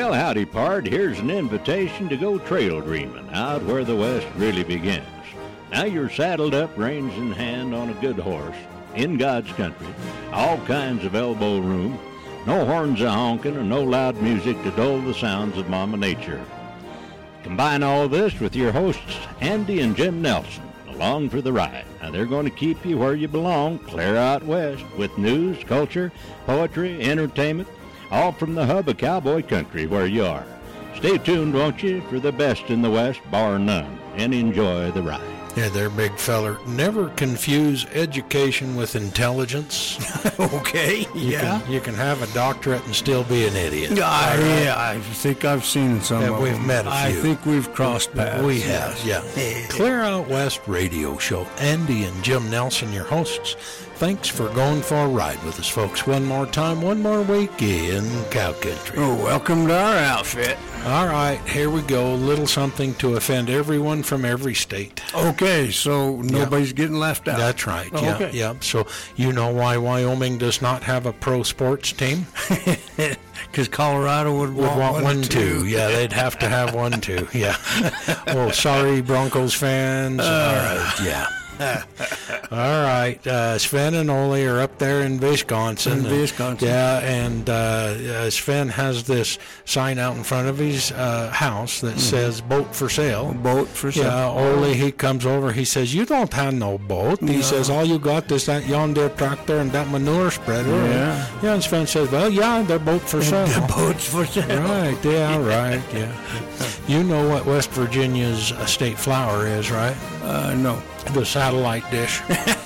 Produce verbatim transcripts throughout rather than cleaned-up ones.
Well, howdy, pard. Here's an invitation to go trail dreaming out where the West really begins. Now you're saddled up, reins in hand, on a good horse, in God's country, all kinds of elbow room, no horns a-honking and no loud music to dull the sounds of Mama Nature. Combine all this with your hosts, Andy and Jim Nelson, along for the ride. Now they're going to keep you where you belong, clear out west, with news, culture, poetry, entertainment, all from the hub of cowboy country where you are. Stay tuned, won't you, for the best in the West, bar none, and enjoy the ride. Yeah, there, big feller. Never confuse education with intelligence. Okay, you yeah. Can, you can have a doctorate and still be an idiot. Uh, yeah, I think I've seen some yeah, of we've them. met a few. I think we've crossed paths. We have, yeah. Clear Out West Radio Show. Andy and Jim Nelson, your hosts. Thanks for going for a ride with us, folks. One more time, one more week in cow country. Oh, welcome to our outfit. All right, here we go. A little something to offend everyone from every state. Okay, so nobody's yeah. getting left out. That's right. Oh, yeah, okay. yeah. So you know why Wyoming does not have a pro sports team? Because Colorado would, would want, want one, one too. too. Yeah, they'd have to have one too. Yeah. Oh, sorry, Broncos fans. Uh, All right. Yeah. All right, uh, Sven and Ole are up there in Wisconsin. In Wisconsin. Yeah, and uh, uh, Sven has this sign out in front of his uh, house that mm-hmm. says boat for sale. Boat for sale. Yeah, Ole, he comes over, he says, you don't have no boat. He no. says, all you got is that yonder tractor and that manure spreader. Yeah. And, yeah, and Sven says, well, yeah, they're boat for sale. The boats for sale. Right, yeah, right, yeah. You know what West Virginia's state flower is, right? Uh, no. The satellite dish.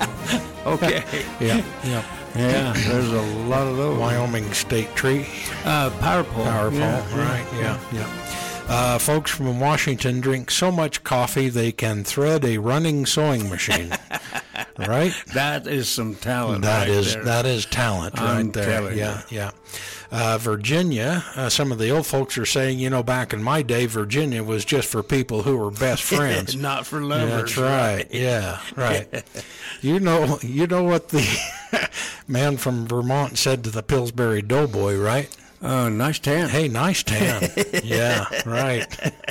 Okay. yeah, yeah. Yeah, there's a lot of those. Wyoming state tree. Uh, power pole. Power pole, yeah, right, yeah, yeah. yeah. Uh, folks from Washington drink so much coffee they can thread a running sewing machine. Right? That is some talent That right is there. That is talent I'm right there. telling Yeah, you. yeah. Uh, Virginia, uh, some of the old folks are saying, you know, back in my day, Virginia was just for people who were best friends. Not for lovers. That's right. Yeah, right. you know, you know what the man from Vermont said to the Pillsbury Doughboy, right? Oh, nice tan. Hey, nice tan. Yeah, right.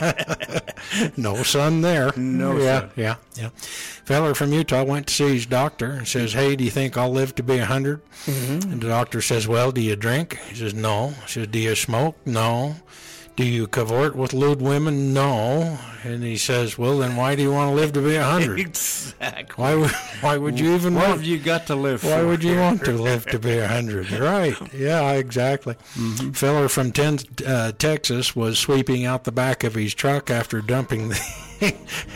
No sun there. No yeah, sun. Yeah, yeah. Feller from Utah went to see his doctor and says, hey, do you think I'll live to be a hundred? Mm-hmm. And the doctor says, well, do you drink? He says, no. He says, do you smoke? No. Do you cavort with lewd women? No. And he says, well, then why do you want to live to be a hundred? Exactly. Why would why would you even what want? have you got to live Why for? would you want to live to be a hundred? Right. Yeah, exactly. Mm-hmm. Feller from ten, uh, Texas was sweeping out the back of his truck after dumping the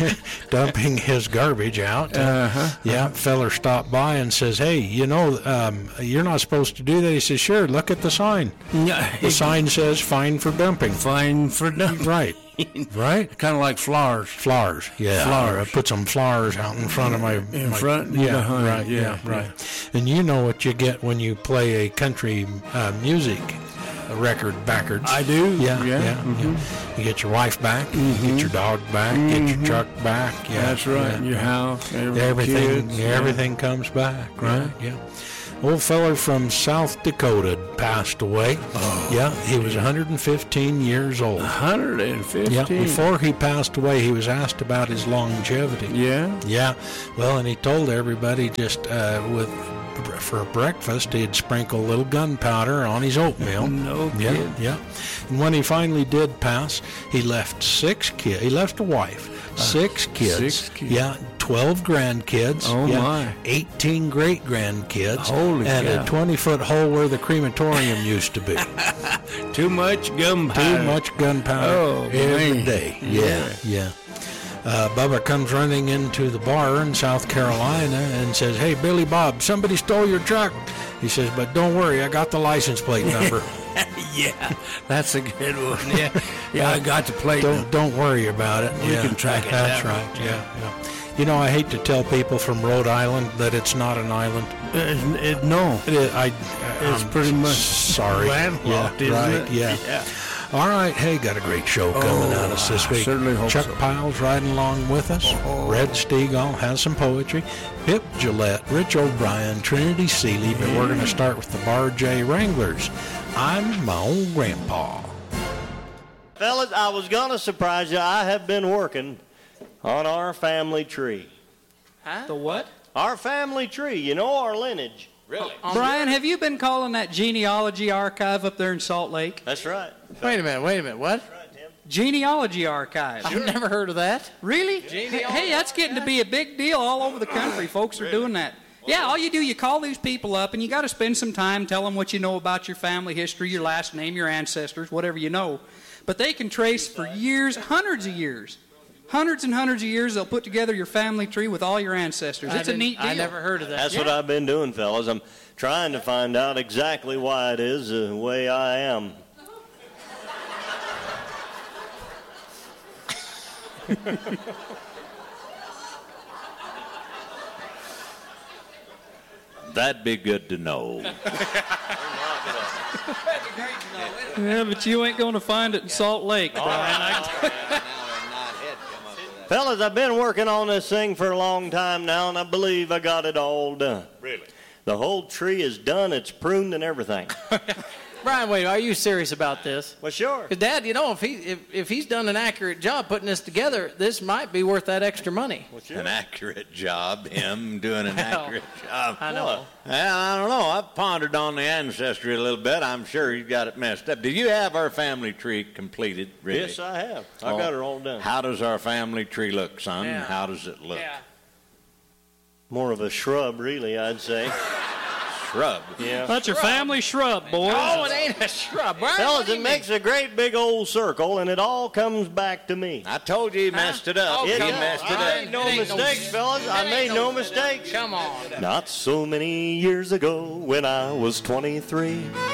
dumping his garbage out. Uh-huh. Yeah, feller stopped by and says, hey, you know, um, you're not supposed to do that. He says, sure, look at the sign. The sign says fine for dumping. Fine for dumping. Right. Right? Kind of like flowers. Flowers, yeah. Flowers. I put some flowers out in front of my... In my, front? Yeah, behind. right, yeah, yeah, right. Yeah. And you know what you get when you play a country uh, music record backwards. I do. Yeah, yeah. yeah. Mm-hmm. yeah. You get your wife back, mm-hmm. you get your dog back, mm-hmm. get your truck back. Yeah, That's right. Yeah, your yeah. house, every everything, kids, everything yeah. comes back, right? Yeah. yeah. Old feller from South Dakota passed away. Oh, yeah, he was one hundred fifteen years old. one hundred fifteen? Yeah, before he passed away, he was asked about his longevity. Yeah? Yeah, well, and he told everybody just uh, with for breakfast, he'd sprinkle a little gunpowder on his oatmeal. No yeah, kid. Yeah, and when he finally did pass, he left six kids. He left a wife, uh, six kids. Six kids. Yeah, twelve grandkids. Oh, yeah, my. eighteen great-grandkids. Holy And cow. a twenty-foot hole where the crematorium used to be. Too much gunpowder. Too much gunpowder Oh, every man. day. Yeah. Yeah, yeah. Uh, Bubba comes running into the bar in South Carolina and says, hey, Billy Bob, somebody stole your truck. He says, but don't worry, I got the license plate number. Yeah, that's a good one. Yeah, yeah, I got the plate. Don't don't worry about it. We yeah, can track it That's down. right. Yeah, yeah. You know, I hate to tell people from Rhode Island that it's not an island. It, it, no, It is, I, it's I'm pretty much sorry. landlocked, yeah, isn't right, it? Yeah. yeah. All right, hey, got a great show coming Oh, at us this I week. certainly hope Chuck so. Piles riding along with us. Oh. Red Stegall has some poetry. Pip Gillette, Rich O'Brien, Trinity Seeley, but we're going to start with the Bar J Wranglers. I'm my own grandpa. Fellas, I was going to surprise you. I have been working on our family tree. Huh? The what? Our family tree. You know, our lineage. Really? Brian, have you been calling that genealogy archive up there in Salt Lake? That's right. Wait a minute, wait a minute. What? That's right, Tim. Genealogy archive. I've never heard of that. Really? Hey, that's getting to be a big deal all over the country. Folks are doing that. Yeah, all you do, you call these people up, and you got to spend some time, tell them what you know about your family history, your last name, your ancestors, whatever you know. But they can trace for years, hundreds of years, hundreds and hundreds of years, they'll put together your family tree with all your ancestors. It's a neat deal. I never heard of that. That's Yeah. what I've been doing, fellas. I'm trying to find out exactly why it is the way I am. That'd be good to know. Yeah, but you ain't going to find it in Salt Lake, Brian. Fellas, I've been working on this thing for a long time now, and I believe I got it all done. Really? The whole tree is done. It's pruned and everything. Brian, wait, are you serious about this? Well, sure. Because, Dad, you know, if he if, if he's done an accurate job putting this together, this might be worth that extra money. Well, sure. An accurate job, him doing an Well, accurate job. I know. Well, I don't know. I've pondered on the ancestry a little bit. I'm sure he's got it messed up. Do you have our family tree completed, really? Yes, I have. I Oh, got it all done. How does our family tree look, son? Yeah. How does it look? Yeah. More of a shrub, really, I'd say. Shrub. Yeah. That's your family shrub, boys. Oh, it ain't a shrub, Brian. Fellas, what do it you makes a great big old circle, and it all comes back to me. I told you he messed it up. Oh, he It come does. messed it I up. made no It ain't no- mistakes, fellas. I It made ain't no no- mistakes. Come on. Not so many years ago when I was twenty-three.